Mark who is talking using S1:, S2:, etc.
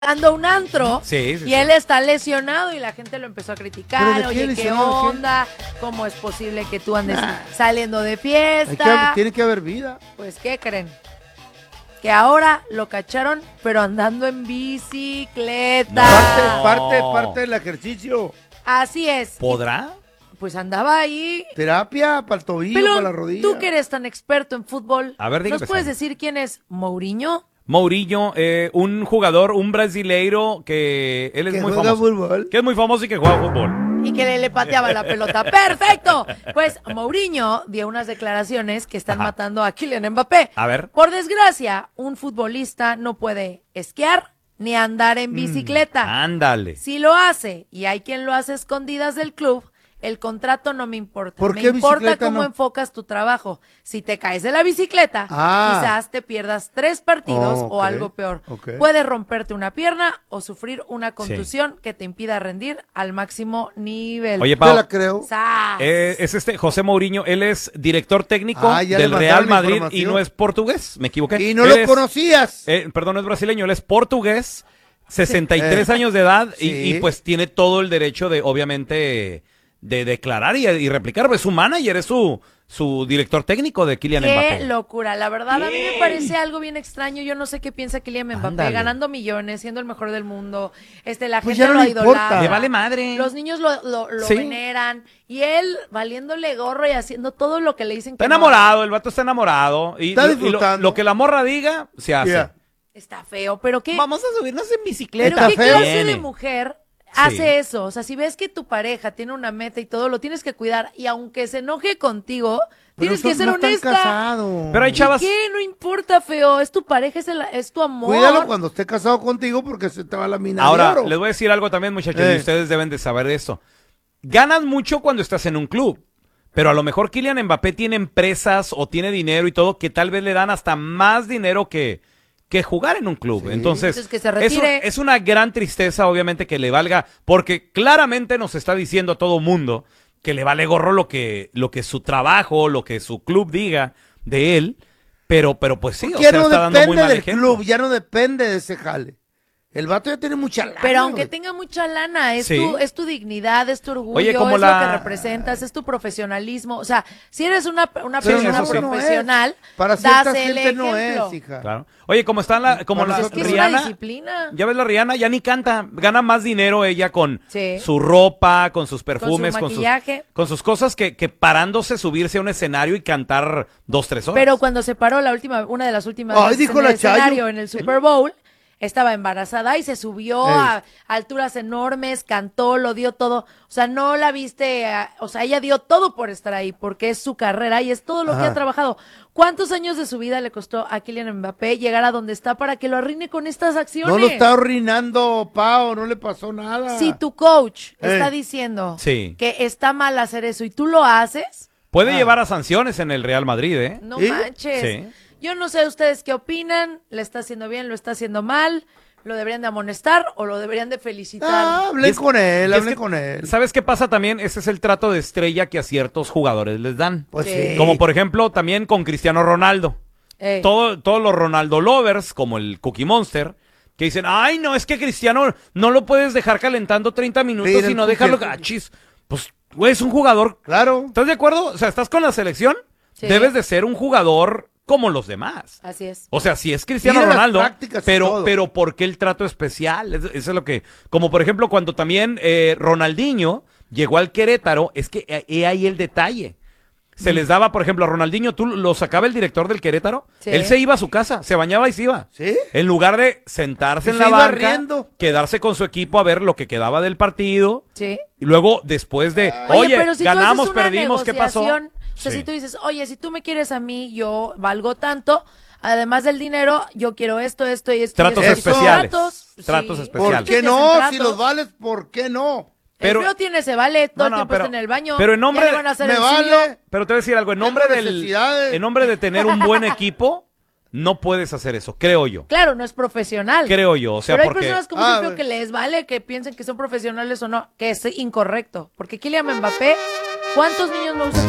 S1: dando a un antro
S2: Sí.
S1: y él está lesionado y la gente lo empezó a criticar. Oye, ¿qué onda? ¿Cómo es posible que tú andes saliendo de fiesta?
S3: Tiene que haber vida.
S1: Pues, ¿qué creen? Que ahora lo cacharon, pero andando en bicicleta.
S3: Parte del ejercicio.
S1: Así es.
S2: ¿Podrá?
S1: Pues andaba ahí.
S3: Terapia para el tobillo,
S1: Pero
S3: para la rodilla.
S1: tú que eres tan experto en fútbol,
S2: A ver, dígame,
S1: ¿nos puedes decir quién es Mourinho?
S2: Mourinho, un jugador, un brasileiro que él es
S3: Que
S2: muy
S3: juega
S2: famoso.
S3: fútbol.
S2: Que es muy famoso y que juega fútbol.
S1: Y que le pateaba la pelota. ¡Perfecto! Pues Mourinho dio unas declaraciones que están matando a Kylian Mbappé.
S2: A ver.
S1: Por desgracia, un futbolista no puede esquiar ni andar en bicicleta.
S2: Ándale.
S1: Si lo hace, y hay quien lo hace a escondidas del club, el contrato no me importa.
S3: ¿Por
S1: Me
S3: qué
S1: importa
S3: bicicleta
S1: cómo
S3: no?
S1: enfocas tu trabajo. Si te caes de la bicicleta, quizás te pierdas 3 partidos o algo peor. Puedes romperte una pierna o sufrir una contusión que te impida rendir al máximo nivel.
S2: Oye,
S3: Yo
S2: Pau,
S3: la creo.
S2: es José Mourinho, él es director técnico
S3: Ya le
S2: del
S3: mandaron
S2: Real
S3: la
S2: Madrid y
S3: información.
S2: no es portugués, me equivoqué.
S3: Y no
S2: Él
S3: lo
S2: es-
S3: conocías.
S2: Perdón, no es brasileño, él es portugués, 63 años de edad y pues tiene todo el derecho de, obviamente, de declarar y replicar. Es su manager, es su director técnico de Kylian
S1: Qué
S2: Mbappé.
S1: locura, la verdad a mí me parece algo bien extraño. Yo no sé qué piensa Kylian Mbappé,
S2: Ándale.
S1: ganando millones, siendo el mejor del mundo. La
S3: Pues
S1: gente
S3: ya no
S1: lo
S3: le
S1: idolatra.
S3: importa.
S2: Le vale madre.
S1: Los niños lo
S2: Sí.
S1: veneran y él valiéndole gorro y haciendo todo lo que le dicen que
S2: Está enamorado, el vato está enamorado. Y
S3: Está
S2: lo-
S3: disfrutando.
S2: lo que la morra diga, se hace.
S3: Yeah.
S1: Está feo, pero qué,
S2: Vamos a subirnos en
S1: pero
S2: bicicleta.
S1: qué
S3: Está feo.
S1: clase de
S2: Viene.
S1: mujer
S2: Sí.
S1: hace eso. O sea, si ves que tu pareja tiene una meta y todo, lo tienes que cuidar y aunque se enoje contigo, tienes que ser
S3: no están
S1: honesta.
S3: casados.
S2: Pero hay chavas.
S1: ¿Qué? No importa, feo. Es tu pareja, es tu amor.
S3: Cuídalo cuando esté casado contigo porque se te va la mina
S2: Ahora,
S3: de oro.
S2: les voy a decir algo también, muchachos, y ustedes deben de saber esto. Ganas mucho cuando estás en un club, pero a lo mejor Kylian Mbappé tiene empresas o tiene dinero y todo que tal vez le dan hasta más dinero que jugar en un club. Entonces,
S1: que se retire.
S2: es una gran tristeza, obviamente, que le valga, porque claramente nos está diciendo a todo mundo que le vale gorro lo que su trabajo, lo que su club diga de él, pero pues sí, o
S3: Ya
S2: sea,
S3: no
S2: está dando muy
S3: depende
S2: mal
S3: del
S2: ejemplo.
S3: club, ya no depende de ese jale. El vato ya tiene mucha lana.
S1: Pero aunque
S3: güey.
S1: tenga mucha lana, es,
S2: Sí.
S1: es tu dignidad, es tu orgullo,
S2: Oye, como
S1: es lo
S2: la-
S1: que representas, es tu profesionalismo. O sea, si eres una
S3: Pero
S1: persona
S2: eso sí.
S1: profesional,
S3: Para cierta
S1: das el
S3: gente no
S1: ejemplo.
S3: es, hija.
S2: Claro. Oye, como está la
S3: Para
S1: Es
S3: nosotros
S1: que es una
S2: Rihanna,
S1: disciplina.
S2: ya ves la Rihanna, ya ni canta, gana más dinero ella con
S1: Sí.
S2: su ropa, con sus perfumes, con sus
S1: maquillaje.
S2: cosas que parándose, subirse a un escenario y cantar 2-3 horas.
S1: Pero cuando se paró una de las últimas
S3: Ay,
S1: veces
S3: dijo
S1: en
S3: la
S1: el escenario
S3: Chayo.
S1: en el Super Bowl, estaba embarazada y se subió
S3: Ey.
S1: a alturas enormes, cantó, lo dio todo. O sea, no la viste, o sea, ella dio todo por estar ahí, porque es su carrera y es todo lo que ha trabajado. ¿Cuántos años de su vida le costó a Kylian Mbappé llegar a donde está para que lo arruine con estas acciones?
S3: No lo está arruinando, Pau, no le pasó nada.
S1: Si tu coach
S3: Ey.
S1: está diciendo
S2: Sí.
S1: que está mal hacer eso y tú lo haces,
S2: Puede llevar a sanciones en el Real Madrid, ¿eh?
S1: no
S3: ¿Sí?
S1: manches.
S2: Sí.
S1: Yo no sé ustedes qué opinan, le está haciendo bien, lo está haciendo mal, lo deberían de amonestar o lo deberían de felicitar.
S3: Hablen con él,
S2: Y es
S3: hablen
S2: que,
S3: con él.
S2: ¿sabes qué pasa también? Ese es el trato de estrella que a ciertos jugadores les dan.
S3: Pues
S1: Sí.
S3: sí.
S2: Como por ejemplo también con Cristiano Ronaldo.
S1: Ey.
S2: Todos los Ronaldo lovers, como el Cookie Monster, que dicen, ay, no, es que Cristiano no lo puedes dejar calentando 30 minutos
S3: Mira,
S2: y
S3: el
S2: no
S3: Cookie,
S2: dejarlo...
S3: el Cookie.
S2: Ah, chis. Pues, güey, es un jugador.
S3: Claro.
S2: ¿Estás de acuerdo? O sea, ¿estás con la selección?
S1: Sí.
S2: Debes de ser un jugador como los demás.
S1: Así es.
S2: O sea, si es Cristiano
S3: Ir a las
S2: Ronaldo,
S3: prácticas y
S2: pero
S3: todo.
S2: ¿por qué el trato especial? Eso es lo que... Como por ejemplo, cuando también Ronaldinho llegó al Querétaro, es que he ahí el detalle. Se les daba, por ejemplo, a Ronaldinho, tú lo sacaba el director del Querétaro,
S1: Sí.
S2: él se iba a su casa, se bañaba y se iba.
S3: ¿Sí?
S2: En lugar de sentarse
S3: Y
S2: en
S3: se
S2: la
S3: iba
S2: banca,
S3: riendo.
S2: quedarse con su equipo a ver lo que quedaba del partido,
S1: Sí.
S2: y luego después de,
S1: Oye,
S2: oye,
S1: pero si
S2: ganamos,
S1: tú haces una
S2: perdimos, ¿qué pasó?
S1: negociación, O sea,
S2: Sí.
S1: si tú dices, oye, si tú me quieres a mí, yo valgo tanto, además del dinero, yo quiero esto y esto.
S2: Tratos
S1: y esto.
S2: especiales.
S1: Tratos,
S2: Tratos
S1: sí.
S2: especiales.
S3: ¿Por qué
S1: Tienes
S3: no?
S1: tratos.
S3: Si los vales, ¿por qué no?
S2: Pero-
S1: el feo tiene ese vale, todo el
S2: No, no,
S1: tiempo
S2: pero-
S1: está en el baño.
S2: pero en nombre
S1: ya le
S2: de-
S1: van a hacer
S3: me
S1: el
S3: vale.
S1: suyo.
S2: Pero te voy a decir algo,
S3: Tengo necesidades.
S2: en nombre de tener un buen equipo, no puedes hacer eso, creo yo.
S1: Claro, no es profesional.
S2: Creo yo, o sea,
S1: pero hay
S2: porque...
S1: personas como
S3: Ah,
S1: el feo
S3: güey.
S1: que les vale, que piensen que son profesionales o no, que es incorrecto. Porque Kylian Mbappé, ¿cuántos niños no usan